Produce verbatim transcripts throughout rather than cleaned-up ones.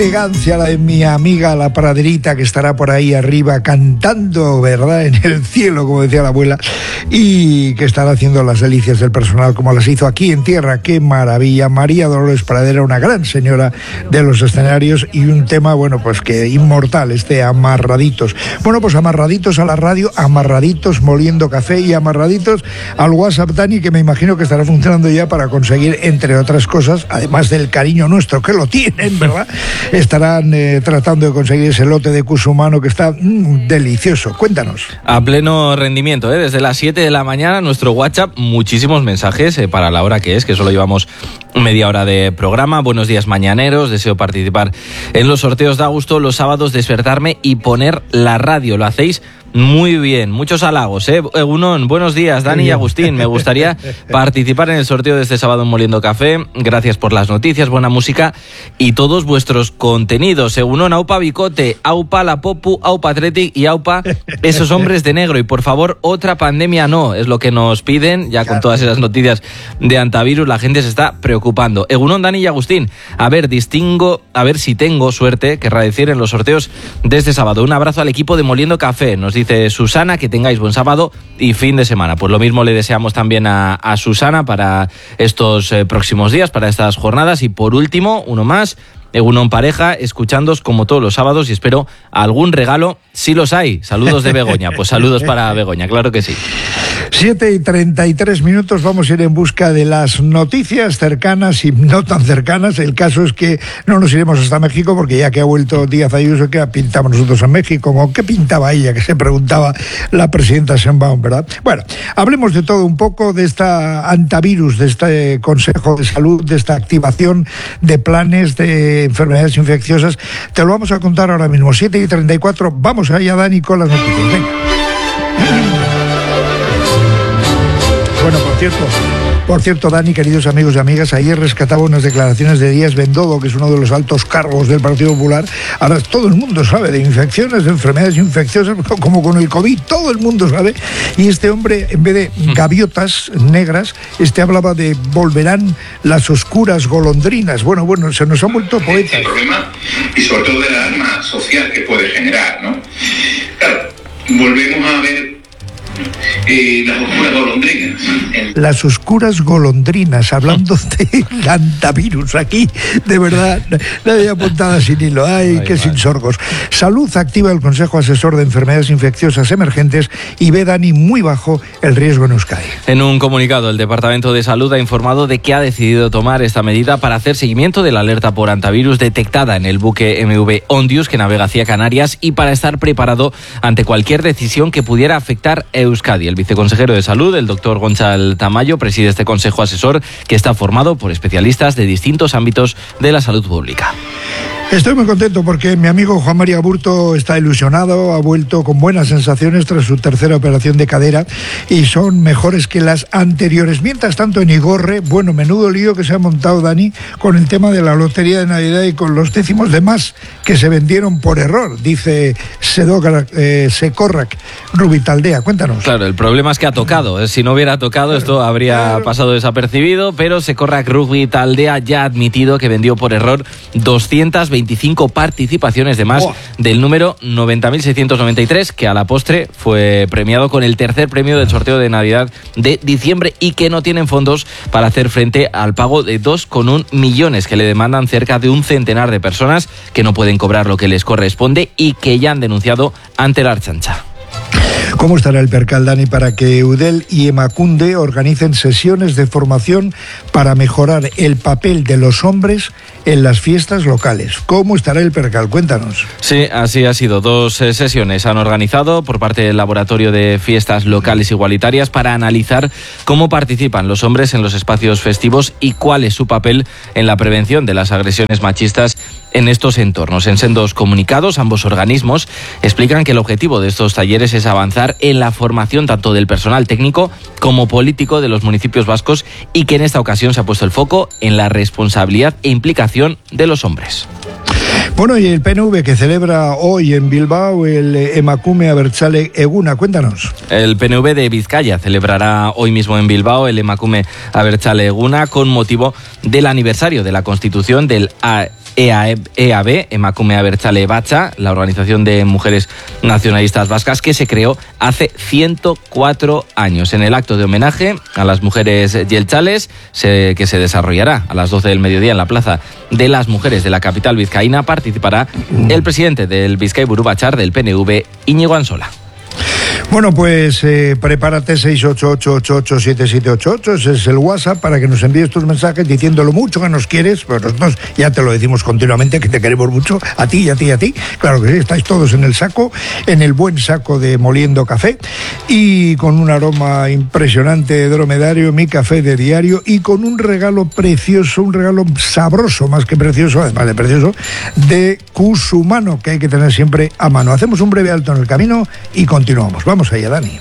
Elegancia la de mi amiga la praderita, que estará por ahí arriba cantando, ¿verdad?, en el cielo, como decía la abuela, y que estará haciendo las delicias del personal como las hizo aquí en tierra. ¡Qué maravilla! María Dolores Pradera, una gran señora de los escenarios, y un tema, bueno, pues que inmortal, este Amarraditos. Bueno, pues amarraditos a la radio, amarraditos moliendo café y amarraditos al WhatsApp, Dani, que me imagino que estará funcionando ya para conseguir, entre otras cosas, además del cariño nuestro, que lo tienen, ¿verdad?, estarán eh, tratando de conseguir ese lote de cusumano que está mmm, delicioso. Cuéntanos. A pleno rendimiento, ¿eh? Desde las siete de la mañana, nuestro WhatsApp, muchísimos mensajes eh, para la hora que es, que solo llevamos media hora de programa. Buenos días mañaneros, deseo participar en los sorteos. Da gusto los sábados despertarme y poner la radio. Lo hacéis muy bien, muchos halagos, ¿eh? Egunon, buenos días, Dani y Agustín. Me gustaría participar en el sorteo de este sábado en Moliendo Café. Gracias por las noticias, buena música y todos vuestros contenidos. Egunon, aupa Bicote, aupa La Popu, aupa Athletic y aupa esos hombres de negro. Y por favor, otra pandemia no, es lo que nos piden. Ya con todas esas noticias de antivirus, la gente se está preocupando. Egunon, Dani y Agustín. A ver, distingo, a ver si tengo suerte, querrá decir, en los sorteos de este sábado. Un abrazo al equipo de Moliendo Café. Nos dice Susana, que tengáis buen sábado y fin de semana. Pues lo mismo le deseamos también a, a Susana para estos eh, próximos días, para estas jornadas. Y por último, uno más, Egunon pareja, escuchándos como todos los sábados, y espero algún regalo, si los hay. Saludos de Begoña. Pues saludos para Begoña, claro que sí. siete y treinta y tres minutos, vamos a ir en busca de las noticias cercanas y no tan cercanas. El caso es que no nos iremos hasta México, porque ya que ha vuelto Díaz Ayuso, ¿qué pintamos nosotros en México? ¿O qué pintaba ella? Que se preguntaba la presidenta Sheinbaum, ¿verdad? Bueno, hablemos de todo un poco, de esta antivirus, de este Consejo de Salud, de esta activación de planes de enfermedades infecciosas. Te lo vamos a contar ahora mismo, siete y treinta y cuatro. Vamos allá, Dani, con las noticias. Venga. Bueno, por cierto, por cierto, Dani, queridos amigos y amigas, ayer rescataba unas declaraciones de Díaz Bendodo, que es uno de los altos cargos del Partido Popular. Ahora todo el mundo sabe de infecciones, de enfermedades infecciosas, como con el COVID, todo el mundo sabe. Y este hombre, en vez de gaviotas negras, este hablaba de volverán las oscuras golondrinas. Bueno, bueno, se nos han vuelto poetas. El problema, y sobre todo de la alarma social que puede generar, ¿no? Claro, volvemos a ver Eh, las oscuras golondrinas. El... Las oscuras golondrinas, hablando de antivirus aquí, de verdad, nadie apuntada sin hilo. Ay, Ay qué sin sorgos. Salud activa el Consejo Asesor de Enfermedades Infecciosas Emergentes y ve, Dani, muy bajo el riesgo en Euskadi. En un comunicado, el Departamento de Salud ha informado de que ha decidido tomar esta medida para hacer seguimiento de la alerta por antivirus detectada en el buque M V Ondius que navega hacia Canarias, y para estar preparado ante cualquier decisión que pudiera afectar a Euskadi. El viceconsejero de Salud, el doctor Gonzalo Tamayo, preside este consejo asesor, que está formado por especialistas de distintos ámbitos de la salud pública. Estoy muy contento porque mi amigo Juan María Burto está ilusionado, ha vuelto con buenas sensaciones tras su tercera operación de cadera y son mejores que las anteriores. Mientras tanto, en Igorre, bueno, menudo lío que se ha montado, Dani, con el tema de la lotería de Navidad y con los décimos de más que se vendieron por error, dice Sedogar, eh, Secorrac Rubitaldea. Cuéntanos. Claro, el problema es que ha tocado. Si no hubiera tocado, esto habría pasado desapercibido, pero Secorrac Rubitaldea ya ha admitido que vendió por error doscientas veinticinco participaciones de más oh. del número noventa mil seiscientos noventa y tres, que a la postre fue premiado con el tercer premio del sorteo de Navidad de diciembre, y que no tienen fondos para hacer frente al pago de dos coma uno millones que le demandan cerca de un centenar de personas que no pueden cobrar lo que les corresponde y que ya han denunciado ante la Ertzaintza. ¿Cómo estará el percal, Dani, para que Eudel y Emakunde organicen sesiones de formación para mejorar el papel de los hombres en las fiestas locales? ¿Cómo estará el percal? Cuéntanos. Sí, así ha sido. Dos eh, sesiones han organizado por parte del Laboratorio de Fiestas Locales Igualitarias para analizar cómo participan los hombres en los espacios festivos y cuál es su papel en la prevención de las agresiones machistas en estos entornos. En sendos comunicados, ambos organismos explican que el objetivo de estos talleres es avanzar en la formación tanto del personal técnico como político de los municipios vascos, y que en esta ocasión se ha puesto el foco en la responsabilidad e implicación de los hombres. Bueno, y el P N V que celebra hoy en Bilbao el Emakume Abertzale Eguna, cuéntanos. El P N V de Vizcaya celebrará hoy mismo en Bilbao el Emakume Abertzale Eguna con motivo del aniversario de la constitución del E A B, Emakume Abertzale Batza, la organización de mujeres nacionalistas vascas que se creó hace ciento cuatro años. En el acto de homenaje a las mujeres jeltzales, se, que se desarrollará a las doce del mediodía en la Plaza de las Mujeres de la capital vizcaína, participará el presidente del Bizkai Buru Batzar del P N V, Íñigo Ansola. Bueno, pues eh, prepárate, seis ocho ocho ocho ocho siete siete ocho ocho, ese es el WhatsApp para que nos envíes tus mensajes diciendo lo mucho que nos quieres, pues nosotros ya te lo decimos continuamente que te queremos mucho, a ti, a ti, a ti, claro que sí, estáis todos en el saco, en el buen saco de Moliendo Café y con un aroma impresionante de dromedario, mi café de diario y con un regalo precioso, un regalo sabroso, más que precioso, además de precioso, de Cusumano, que hay que tener siempre a mano. Hacemos un breve alto en el camino y continuamos. Vamos allá, Dani.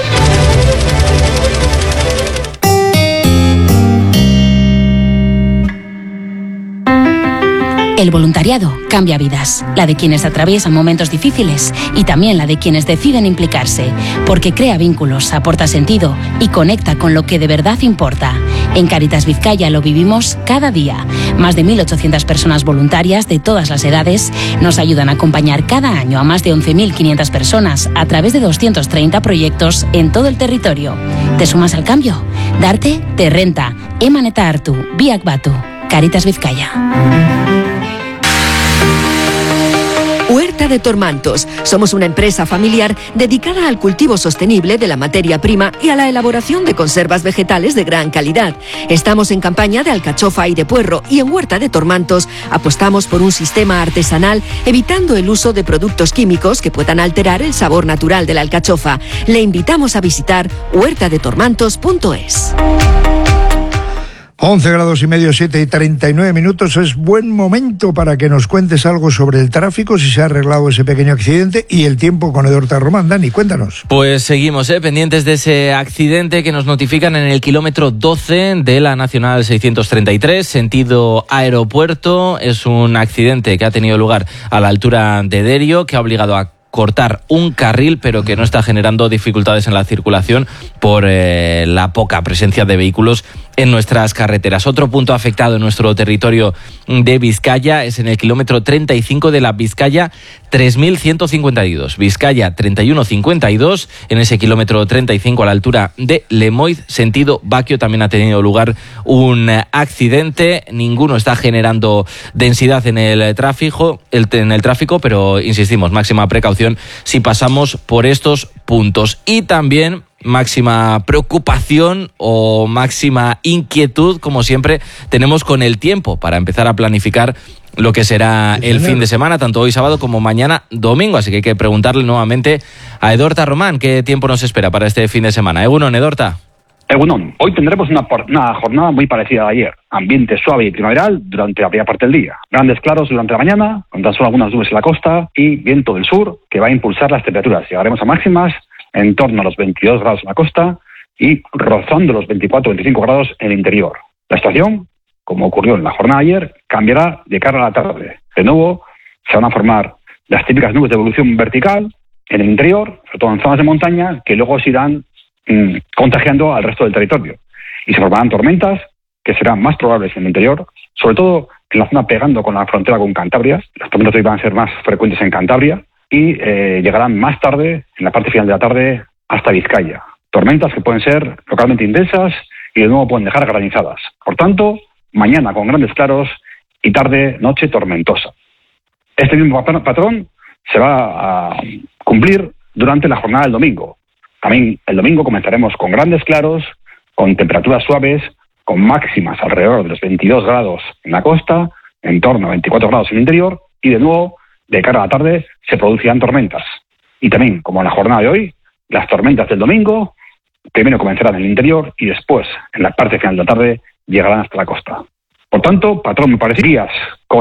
El voluntariado cambia vidas, la de quienes atraviesan momentos difíciles y también la de quienes deciden implicarse, porque crea vínculos, aporta sentido y conecta con lo que de verdad importa. En Cáritas Vizcaya lo vivimos cada día. Más de mil ochocientas personas voluntarias de todas las edades nos ayudan a acompañar cada año a más de once mil quinientas personas a través de doscientos treinta proyectos en todo el territorio. ¿Te sumas al cambio? Darte te renta. Emaneta hartu, biak batu. Cáritas Vizcaya. Huerta de Tormantos. Somos una empresa familiar dedicada al cultivo sostenible de la materia prima y a la elaboración de conservas vegetales de gran calidad. Estamos en campaña de alcachofa y de puerro y en Huerta de Tormantos apostamos por un sistema artesanal evitando el uso de productos químicos que puedan alterar el sabor natural de la alcachofa. Le invitamos a visitar huerta de tormantos punto es. once grados y medio, siete y treinta y nueve minutos. Es buen momento para que nos cuentes algo sobre el tráfico, si se ha arreglado ese pequeño accidente y el tiempo con Edorta Román. Dani, cuéntanos. Pues seguimos, ¿eh? pendientes de ese accidente que nos notifican en el kilómetro doce de la Nacional seiscientos treinta y tres, sentido aeropuerto. Es un accidente que ha tenido lugar a la altura de Derio, que ha obligado a cortar un carril, pero que no está generando dificultades en la circulación por eh, la poca presencia de vehículos en nuestras carreteras. Otro punto afectado en nuestro territorio de Vizcaya es en el kilómetro treinta y cinco de la Vizcaya tres mil ciento cincuenta y dos. Vizcaya treinta y uno cincuenta y dos, en ese kilómetro treinta y cinco a la altura de Lemoiz, sentido Baquio, también ha tenido lugar un accidente. Ninguno está generando densidad en el tráfico, el, en el tráfico, pero insistimos, máxima precaución si pasamos por estos puntos. Y también máxima preocupación o máxima inquietud, como siempre, tenemos con el tiempo para empezar a planificar lo que será sí, el fin de semana, tanto hoy sábado como mañana domingo. Así que hay que preguntarle nuevamente a Edorta Román qué tiempo nos espera para este fin de semana. Egunon, Edorta. Egunon, hoy tendremos una, una jornada muy parecida a ayer. Ambiente suave y primaveral durante la primera parte del día. Grandes claros durante la mañana, con tan solo algunas nubes en la costa y viento del sur que va a impulsar las temperaturas. Llegaremos a máximas en torno a los veintidós grados en la costa y rozando los veinticuatro a veinticinco grados en el interior. La estación, como ocurrió en la jornada de ayer, cambiará de cara a la tarde. De nuevo, se van a formar las típicas nubes de evolución vertical en el interior, sobre todo en zonas de montaña, que luego se irán mmm, contagiando al resto del territorio. Y se formarán tormentas que serán más probables en el interior, sobre todo en la zona pegando con la frontera con Cantabria. Las tormentas hoy van a ser más frecuentes en Cantabria y eh, llegarán más tarde, en la parte final de la tarde, hasta Vizcaya. Tormentas que pueden ser localmente intensas y de nuevo pueden dejar granizadas. Por tanto, mañana con grandes claros y tarde, noche tormentosa. Este mismo patrón se va a cumplir durante la jornada del domingo. También el domingo comenzaremos con grandes claros, con temperaturas suaves, con máximas alrededor de los veintidós grados en la costa, en torno a veinticuatro grados en el interior, y de nuevo, de cara a la tarde, se producirán tormentas. Y también, como en la jornada de hoy, las tormentas del domingo primero comenzarán en el interior y después, en la parte final de la tarde, llegarán hasta la costa. Por tanto, patrón, me parecerías con